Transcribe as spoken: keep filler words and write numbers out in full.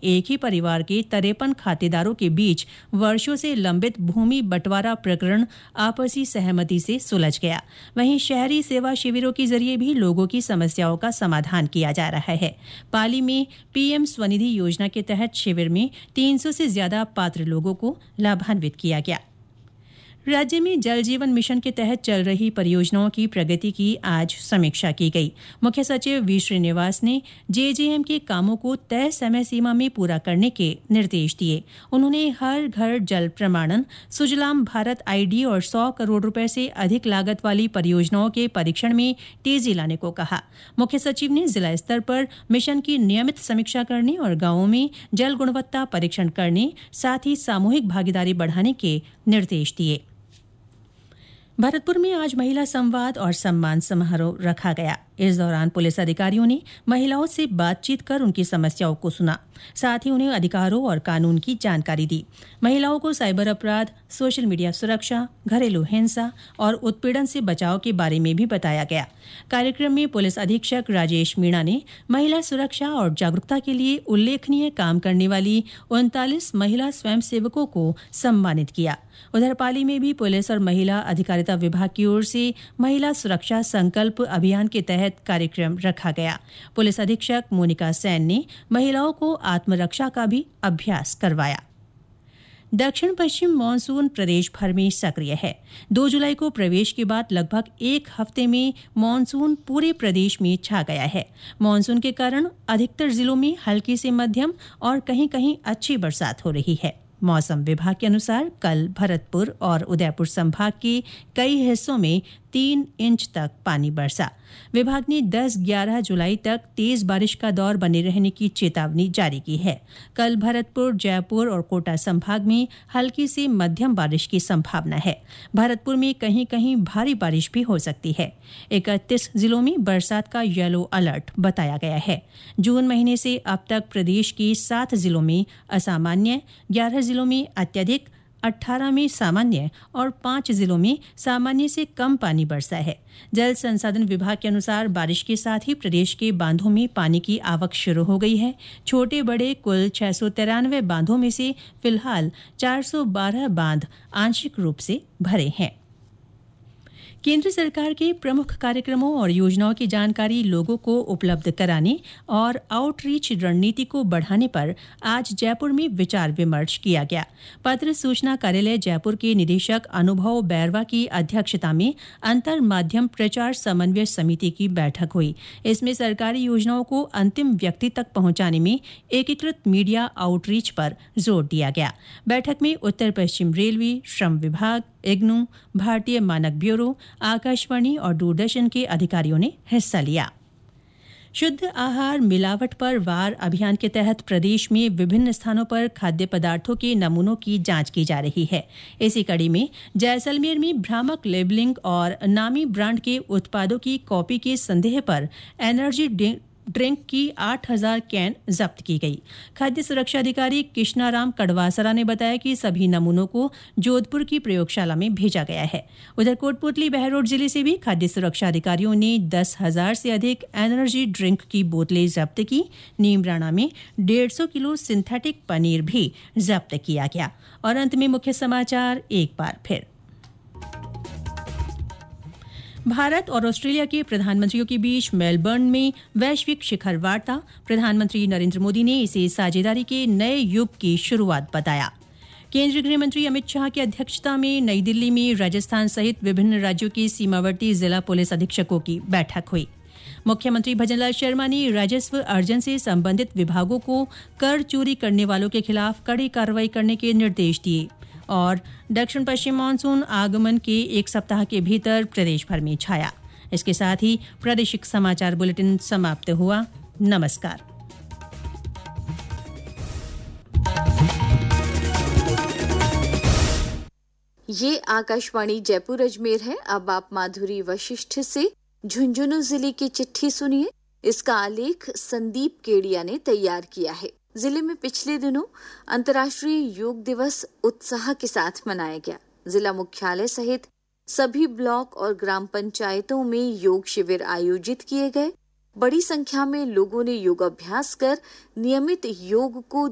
एक ही परिवार के तिरपन खातेदारों के बीच वर्षों से लंबित भूमि बंटवारा प्रकरण आपसी सहमति से सुलझ गया। वहीं शहरी सेवा शिविरों के जरिए भी लोगों की समस्याओं का समाधान किया जा रहा है। पाली में पीएम स्वनिधि योजना के तहत शिविर में तीन सौ से ज्यादा पात्र लोगों को लाभान्वित किया गया। राज्य में जल जीवन मिशन के तहत चल रही परियोजनाओं की प्रगति की आज समीक्षा की गई। मुख्य सचिव वी श्रीनिवास ने जेजेएम के कामों को तय समय सीमा में पूरा करने के निर्देश दिए। उन्होंने हर घर जल प्रमाणन, सुजलाम भारत आईडी और सौ करोड़ रुपए से अधिक लागत वाली परियोजनाओं के परीक्षण में तेजी लाने को कहा। मुख्य सचिव ने जिला स्तर पर मिशन की नियमित समीक्षा करने और गांवों में जल गुणवत्ता परीक्षण करने, साथ ही सामूहिक भागीदारी बढ़ाने के निर्देश दिए। भरतपुर में आज महिला संवाद और सम्मान समारोह रखा गया। इस दौरान पुलिस अधिकारियों ने महिलाओं से बातचीत कर उनकी समस्याओं को सुना, साथ ही उन्हें अधिकारों और कानून की जानकारी दी। महिलाओं को साइबर अपराध, सोशल मीडिया सुरक्षा, घरेलू हिंसा और उत्पीड़न से बचाव के बारे में भी बताया गया। कार्यक्रम में पुलिस अधीक्षक राजेश मीणा ने महिला सुरक्षा और जागरूकता के लिए उल्लेखनीय काम करने वाली उनतालीस महिला स्वयंसेवकों को सम्मानित किया। उधर पाली में भी पुलिस और महिला अधिकारिता विभाग की ओर से महिला सुरक्षा संकल्प अभियान के तहत कार्यक्रम रखा गया। पुलिस अधीक्षक मोनिका सैन ने महिलाओं को आत्मरक्षा का भी अभ्यास करवाया। दक्षिण पश्चिम मानसून प्रदेश भर में सक्रिय है। दो जुलाई को प्रवेश के बाद लगभग एक हफ्ते में मानसून पूरे प्रदेश में छा गया है। मानसून के कारण अधिकतर जिलों में हल्की से मध्यम और कहीं कहीं अच्छी बरसात हो रही है। मौसम विभाग के अनुसार कल भरतपुर और उदयपुर संभाग के कई हिस्सों में तीन इंच तक पानी बरसा। विभाग ने दस ग्यारह जुलाई तक तेज बारिश का दौर बने रहने की चेतावनी जारी की है। कल भरतपुर, जयपुर और कोटा संभाग में हल्की से मध्यम बारिश की संभावना है। भरतपुर में कहीं कहीं भारी बारिश भी हो सकती है। इकतीस जिलों में बरसात का येलो अलर्ट बताया गया है। जून महीने से अब तक प्रदेश के सात जिलों में असामान्य, ग्यारह जिलों में अत्यधिक, अठारह में सामान्य और पांच जिलों में सामान्य से कम पानी बरसा है। जल संसाधन विभाग के अनुसार बारिश के साथ ही प्रदेश के बांधों में पानी की आवक शुरू हो गई है। छोटे बड़े कुल छह सौ तिरानवे बांधों में से फिलहाल चार सौ बारह बांध आंशिक रूप से भरे हैं। केंद्र सरकार के प्रमुख कार्यक्रमों और योजनाओं की जानकारी लोगों को उपलब्ध कराने और आउटरीच रणनीति को बढ़ाने पर आज जयपुर में विचार विमर्श किया गया। पत्र सूचना कार्यालय जयपुर के निदेशक अनुभव बैरवा की अध्यक्षता में अंतर माध्यम प्रचार समन्वय समिति की बैठक हुई। इसमें सरकारी योजनाओं को अंतिम व्यक्ति तक पहुंचाने में एकीकृत मीडिया आउटरीच पर जोर दिया गया। बैठक में उत्तर पश्चिम रेलवे, श्रम विभाग, इग्नू, भारतीय मानक ब्यूरो, आकाशवाणी और दूरदर्शन के अधिकारियों ने हिस्सा लिया। शुद्ध आहार मिलावट पर वार अभियान के तहत प्रदेश में विभिन्न स्थानों पर खाद्य पदार्थों के नमूनों की जांच की जा रही है। इसी कड़ी में जैसलमेर में भ्रामक लेबलिंग और नामी ब्रांड के उत्पादों की कॉपी के संदेह पर एनर्जी ड्रिंक की आठ हज़ार कैन जब्त की गई। खाद्य सुरक्षा अधिकारी कृष्णाराम कड़वासरा ने बताया कि सभी नमूनों को जोधपुर की प्रयोगशाला में भेजा गया है। उधर कोटपुतली बहरोड जिले से भी खाद्य सुरक्षा अधिकारियों ने दस हजार से अधिक एनर्जी ड्रिंक की बोतलें जब्त की। नीमराणा में डेढ़ सौ किलो सिंथेटिक पनीर भी जब्त किया गया। और अंत में मुख्य समाचार एक बार फिर। भारत और ऑस्ट्रेलिया के प्रधानमंत्रियों के बीच मेलबर्न में वैश्विक शिखर वार्ता। प्रधानमंत्री नरेंद्र मोदी ने इसे साझेदारी के नए युग की शुरुआत बताया। केंद्रीय गृह मंत्री अमित शाह की अध्यक्षता में नई दिल्ली में राजस्थान सहित विभिन्न राज्यों के सीमावर्ती जिला पुलिस अधीक्षकों की बैठक हुई। मुख्यमंत्री भजनलाल शर्मा ने राजस्व अर्जन से संबंधित विभागों को कर चोरी करने वालों के खिलाफ कड़ी कार्रवाई करने के निर्देश दिए। और दक्षिण पश्चिम मानसून आगमन के एक सप्ताह के भीतर प्रदेश भर में छाया। इसके साथ ही प्रादेशिक समाचार बुलेटिन समाप्त हुआ। नमस्कार। ये आकाशवाणी जयपुर अजमेर है। अब आप माधुरी वशिष्ठ से झुंझुनू जिले की चिट्ठी सुनिए। इसका आलेख संदीप केडिया ने तैयार किया है। जिले में पिछले दिनों अंतर्राष्ट्रीय योग दिवस उत्साह के साथ मनाया गया। जिला मुख्यालय सहित सभी ब्लॉक और ग्राम पंचायतों में योग शिविर आयोजित किए गए। बड़ी संख्या में लोगों ने योगाभ्यास कर नियमित योग को